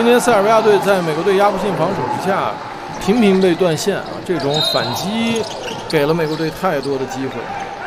天塞尔维亚队在美国队压迫性防守之下，频频被断线啊，这种反击给了美国队太多的机会。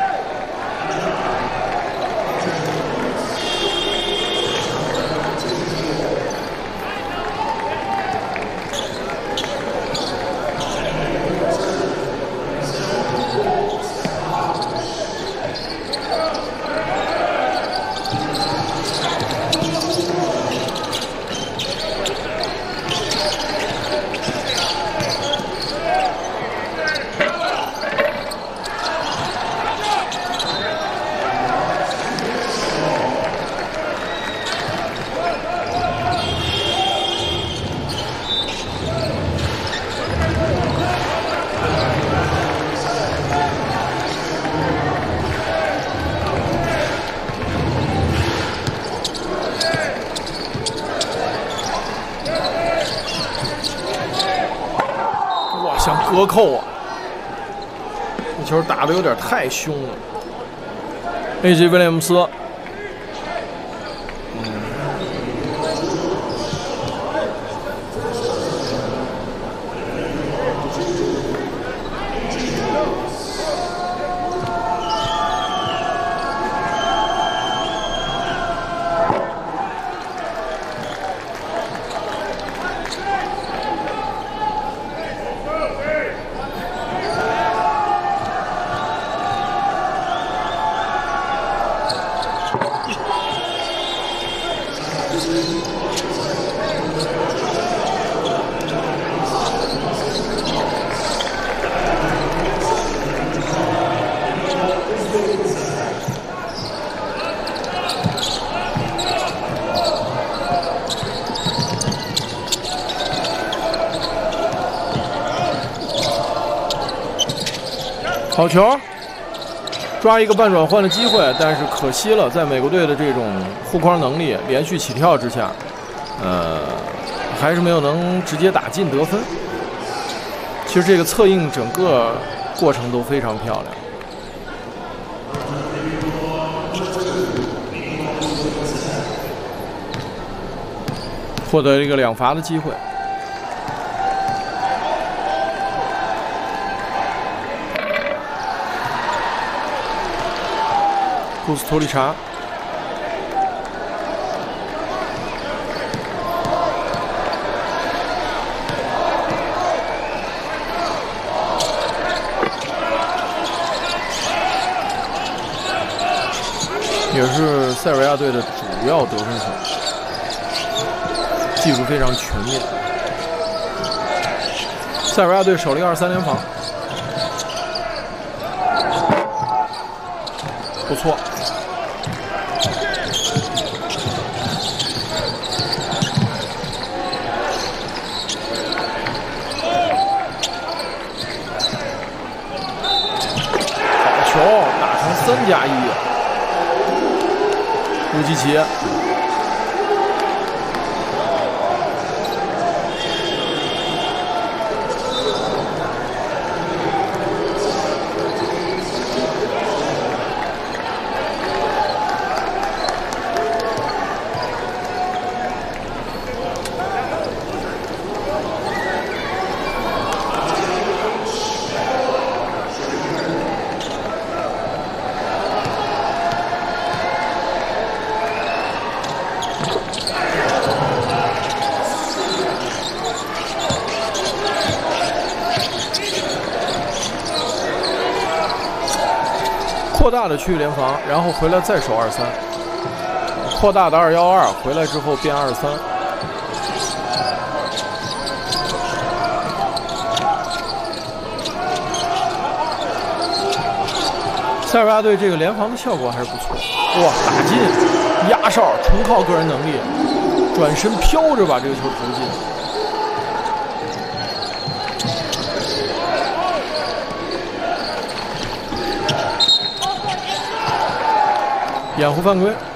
想隔扣啊！这球打得有点太凶了。A.J. 威廉姆斯，好球，抓一个半转换的机会，但是可惜了，在美国队的这种护框能力、连续起跳之下，还是没有能直接打进得分。其实这个策应整个过程都非常漂亮。获得一个2罚的机会。库斯托利查，也是塞尔维亚队的主要得分手，技术非常全面。塞尔维亚队守了一个2-3联防，不错。好球，打成3+1。乌基奇，扩大的区域联防，然后回来再守2-3，扩大的2-1-2，回来之后变2-3。塞尔维亚队这个联防的效果还是不错。哇，打进，压哨，纯靠个人能力，转身飘着把这个球投进。掩护犯规。